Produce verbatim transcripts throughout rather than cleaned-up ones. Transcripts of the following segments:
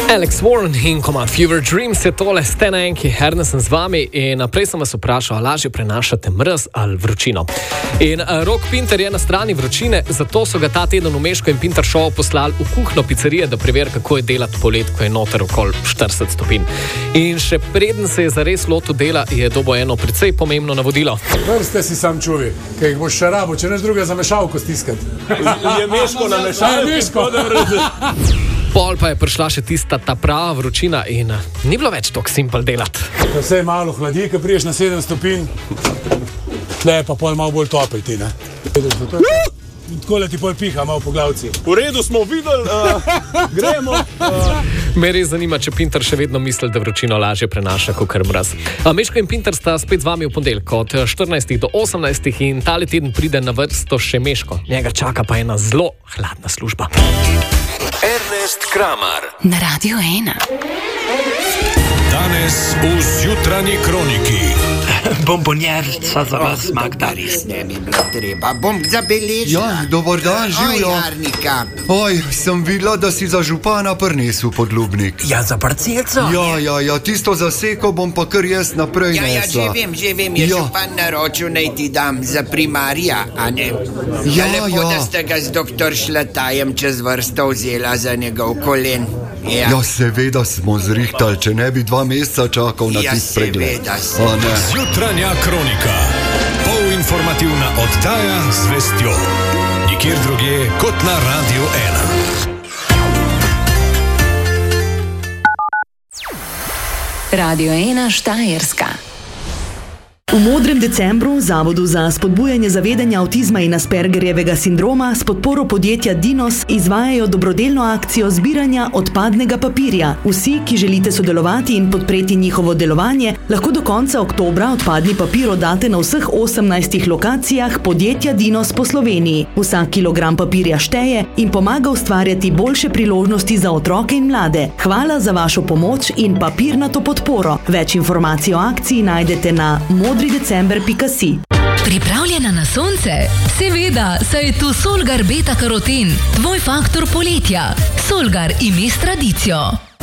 Alex Warren in komad Fever Dreams je tole, ste na enki, Ernest sem z vami in prej sem vas vprašal, lažje prenašate mraz ali vročino. In uh, Rok Pinter je na strani vročine, zato so ga ta teden v Meško in Pinter Show poslali v kuhno pizzerije, da preveri, kako je delati polet, ko je noter okoli štirideset stopinj. In še preden se je zares lotil dela, je dobo eno precej pomembno navodilo. Vrste si sam čuvi, kaj jih boš še rabo, če neš druga za mešalko stiskati. Je Meško na mešalki? Meško. Pol pa je prišla še tista ta prava vročina in ni bilo več tako simpel delati. Ko se je malo hladi, ko priješ na sedem stopinj, tle pa pol malo bolj topel ti, ne? In tako le ti pol piha malo po glavci. V redu smo videli, uh, gremo. Uh. Me res zanima, če Pinter še vedno misli, da vročino lažje prenaša kot mraz. A Meško in Pinter sta spet z vami v ponedeljek od štirinajstih do osemnajstih in tale teden pride na vrsto še Meško. Njega čaka pa ena zelo hladna služba. Ernest Kramar na Radio ena. Danes v Zjutranji kroniki. Bombonjerca za vas, Magda. Res ne mi bilo treba. Bom zabeležila. Ja, dober dan, živjo. Oj, Arnika. Oj, sem videla, da si za župana prinesel podlubnik. Ja, za parcelco. Ja, ja, ja, tisto zaseko bom pa kar jaz naprej Ja, ja, nesla. že vem, že vem, je Ja. župan naročil, naj ti dam za primarja, a ne? Ja, lepo, ja. da ste ga z doktor Šlatajem čez vrsto vzela za njegov kolen. Ja, Ja, seveda smo zrihtali, če ne bi dva meseca čakal na Ja, tist pregled. seveda sem. A ne? Zjutranja kronika. Polinformativna oddaja z vestjo. Nikjer drugje kot na Radio ena. Radio ena Štajerska. V modrem decembru Zavodu za spodbujanje zavedanja avtizma in Aspergerjevega sindroma s podporo podjetja Dinos izvajajo dobrodelno akcijo zbiranja odpadnega papirja. Vsi, ki želite sodelovati in podpreti njihovo delovanje, lahko do konca oktobra odpadni papir oddate na vseh osemnajstih lokacijah podjetja Dinos po Sloveniji. Vsak kilogram papirja šteje in pomaga ustvarjati boljše priložnosti za otroke in mlade. Hvala za vašo pomoč in papirnato podporo. Več informacij o akciji najdete na modri december pika si. Pripravljena na sonce? Seveda, saj je tu Solgar Beta Karoten, tvoj faktor poletja. Solgar ime s tradicijo.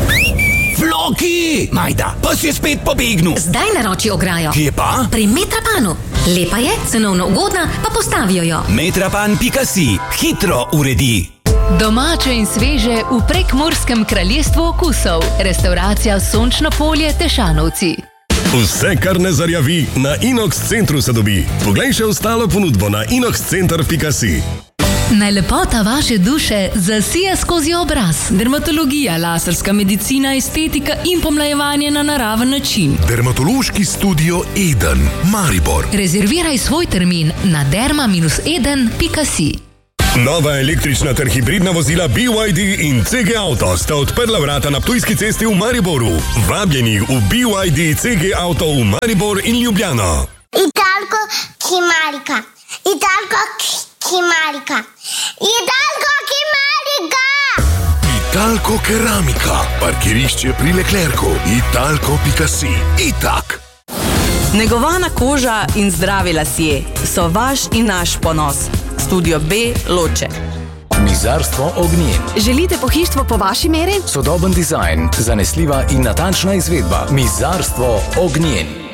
Floki! Majda, pa si je spet pobegnil. Zdaj naroči ograjo. Kje pa? Pri Metrapanu. Lepa je, cenovno ugodna, pa postavijo jo. metrapan pika si. Hitro uredi. Domače in sveže v Prekmurskem kraljestvu okusov. Restauracija Sončno polje Tešanovci. Vse, kar ne zarjavi, na Inox centru se dobi. Poglej še ostalo ponudbo na inox center pika si. Naj lepota vaše duše zasije skozi obraz. Dermatologija, laserska medicina, estetika in pomlajevanje na naraven način. Dermatološki studio Eden, Maribor. Rezerviraj svoj termin na derma eden pika si. Nova električna ter hibridna vozila B Y D in C G Auto sta odprla vrata na Ptujski cesti v Mariboru. Vabljeni v B Y D C G Auto v Maribor in Ljubljano. Italko Kimarika. Italko Kimarika. Italko Kimarika. Italko keramika. Parkirišče pri Leclercu. Italko pika si. Itak. Negovana koža in zdravi lasje so vaš in naš ponos. Studio B Loče. Mizarstvo Ognjen. Želite pohištvo po vaši meri? Sodoben dizajn, zanesljiva in natančna izvedba. Mizarstvo Ognjen.